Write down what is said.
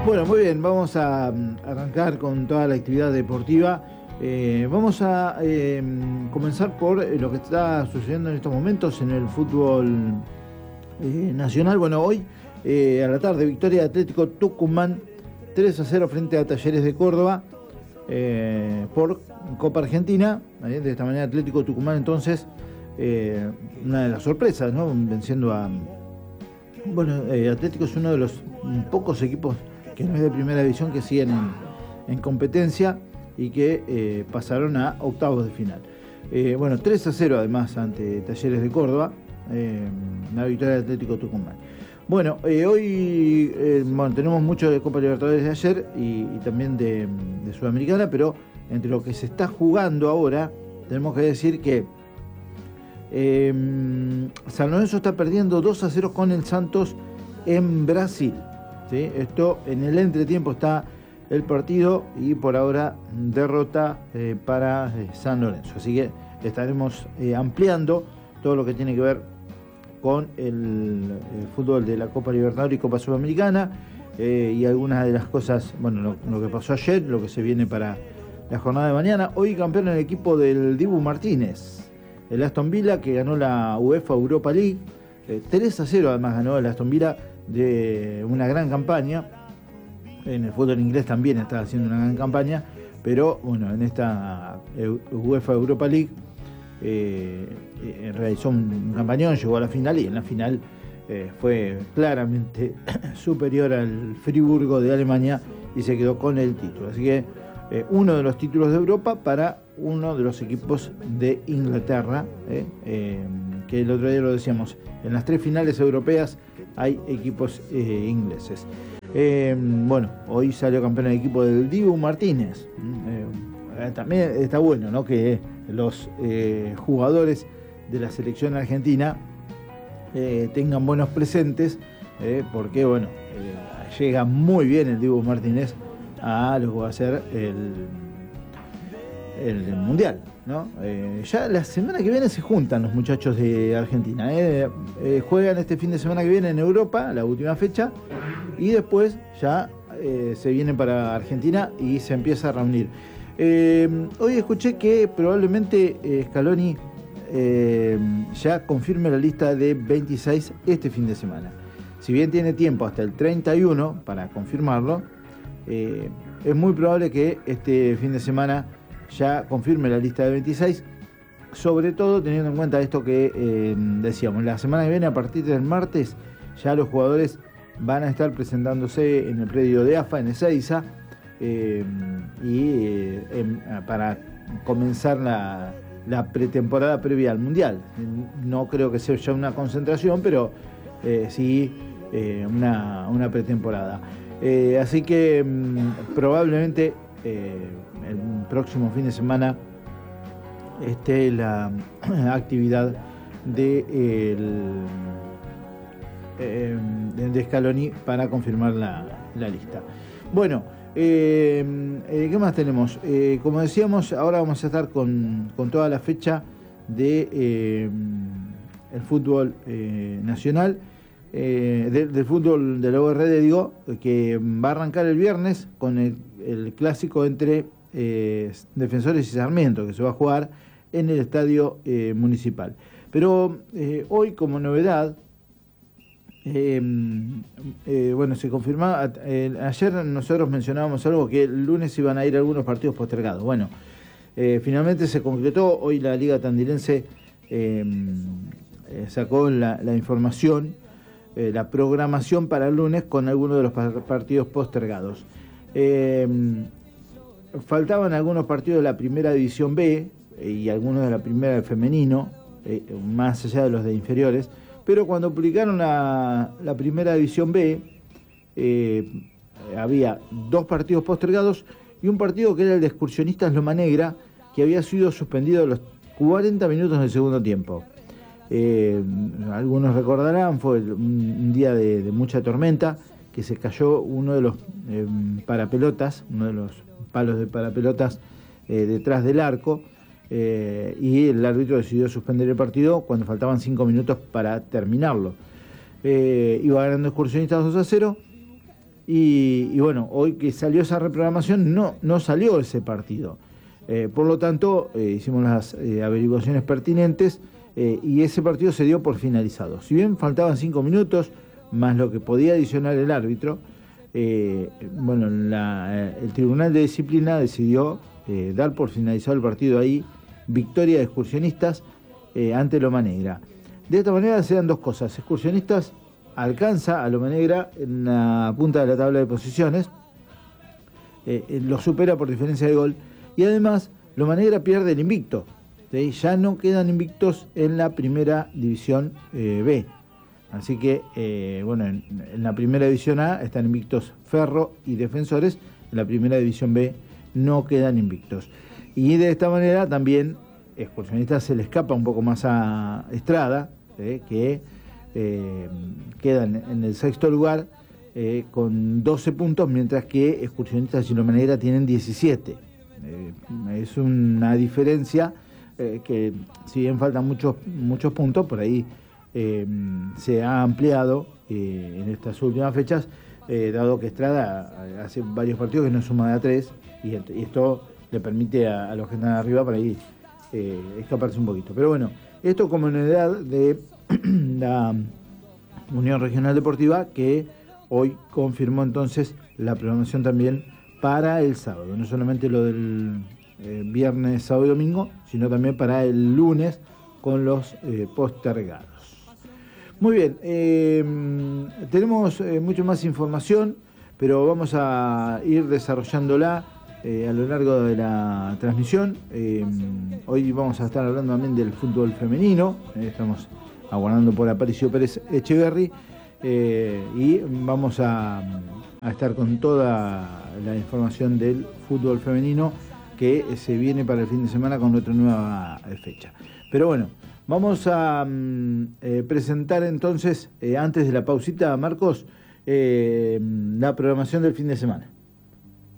Bueno, muy bien, vamos a arrancar con toda la actividad deportiva. Vamos a comenzar por lo que está sucediendo en estos momentos en el fútbol nacional. Bueno, hoy a la tarde, victoria de Atlético Tucumán 3-0 frente a Talleres de Córdoba por Copa Argentina. De esta manera Atlético Tucumán entonces, una de las sorpresas, ¿no? Venciendo a... Bueno, Atlético es uno de los pocos equipos que no es de primera división que siguen en competencia y que pasaron a octavos de final. Bueno, 3-0 además ante Talleres de Córdoba, la victoria de Atlético Tucumán. Bueno, hoy bueno, tenemos mucho de Copa Libertadores de ayer y también de Sudamericana, pero entre lo que se está jugando ahora, tenemos que decir que San Lorenzo está perdiendo 2-0 con el Santos en Brasil. ¿Sí? Esto en el entretiempo está el partido y por ahora derrota para San Lorenzo. Así que estaremos ampliando todo lo que tiene que ver con el fútbol de la Copa Libertadores y Copa Sudamericana y algunas de las cosas, bueno, lo que pasó ayer, lo que se viene para la jornada de mañana. Hoy campeón el equipo del Dibu Martínez, el Aston Villa, que ganó la UEFA Europa League, 3-0 además ganó el Aston Villa, de una gran campaña. En el fútbol inglés también está haciendo una gran campaña, pero bueno, en esta UEFA Europa League realizó un campañón, llegó a la final y en la final fue claramente superior al Friburgo de Alemania y se quedó con el título. Así que uno de los títulos de Europa para uno de los equipos de Inglaterra, que el otro día lo decíamos, en las 3 finales europeas hay equipos ingleses. Bueno, hoy salió campeón el equipo del Dibu Martínez. También está bueno, ¿no?, que los jugadores de la selección argentina tengan buenos presentes, porque bueno, llega muy bien el Dibu Martínez a lo que va a ser el Mundial, ¿no? Ya la semana que viene se juntan los muchachos de Argentina. Juegan este fin de semana que viene en Europa, la última fecha, y después ya se vienen para Argentina y se empieza a reunir. Hoy escuché que probablemente Scaloni ya confirme la lista de 26 este fin de semana. Si bien tiene tiempo hasta el 31 para confirmarlo, es muy probable que este fin de semana ya confirme la lista de 26, sobre todo teniendo en cuenta esto que decíamos, la semana que viene, a partir del martes, ya los jugadores van a estar presentándose en el predio de AFA, en Ezeiza, para comenzar la pretemporada previa al Mundial. No creo que sea ya una concentración, pero sí una pretemporada. Así que probablemente el próximo fin de semana esté la actividad de Scaloni para confirmar la lista. Bueno, ¿qué más tenemos? Como decíamos, ahora vamos a estar con toda la fecha de el fútbol nacional, del fútbol de la URD, digo, que va a arrancar el viernes con el clásico entre Defensores y Sarmiento, que se va a jugar en el estadio municipal. Pero hoy, como novedad, bueno, se confirmaba, ayer nosotros mencionábamos algo, que el lunes iban a ir algunos partidos postergados. Bueno, finalmente se concretó. Hoy la Liga Tandilense sacó la información, la programación para el lunes con algunos de los partidos postergados. Faltaban algunos partidos de la Primera División B y algunos de la Primera de Femenino, más allá de los de inferiores, pero cuando publicaron la Primera División B, había 2 partidos postergados y un partido que era el de Excursionistas Loma Negra, que había sido suspendido a los 40 minutos del segundo tiempo. Algunos recordarán, fue un día de mucha tormenta, que se cayó uno de los parapelotas, uno de los palos de parapelotas detrás del arco, y el árbitro decidió suspender el partido cuando faltaban 5 minutos para terminarlo. Iba ganando Excursionistas 2-0 y bueno, hoy que salió esa reprogramación, no salió ese partido. Por lo tanto, hicimos las averiguaciones pertinentes y ese partido se dio por finalizado. Si bien faltaban 5 minutos, más lo que podía adicionar el árbitro, bueno, el Tribunal de Disciplina decidió dar por finalizado el partido ahí, victoria de Excursionistas ante Loma Negra. De esta manera se dan dos cosas. Excursionistas alcanza a Loma Negra en la punta de la tabla de posiciones, lo supera por diferencia de gol, y además Loma Negra pierde el invicto, ¿sí? Ya no quedan invictos en la primera división B. Así que, bueno, en la primera división A están invictos Ferro y Defensores, en la primera división B no quedan invictos. Y de esta manera también Excursionistas se le escapa un poco más a Estrada, que queda en el sexto lugar con 12 puntos, mientras que Excursionistas y Loma Negra tienen 17. Es una diferencia que, si bien faltan muchos puntos, por ahí se ha ampliado en estas últimas fechas, dado que Estrada hace varios partidos que no suma de a 3, y esto le permite a los que están arriba por ahí escaparse un poquito. Pero bueno, esto como novedad de la Unión Regional Deportiva, que hoy confirmó entonces la programación también para el sábado, no solamente lo del viernes, sábado y domingo, sino también para el lunes con los postergados. Muy bien, tenemos mucho más información, pero vamos a ir desarrollándola a lo largo de la transmisión. Hoy vamos a estar hablando también del fútbol femenino, estamos aguardando por Aparicio Pérez Echeverry, y vamos a estar con toda la información del fútbol femenino que se viene para el fin de semana con otra nueva fecha. Pero bueno, vamos a presentar entonces, antes de la pausita, Marcos, la programación del fin de semana.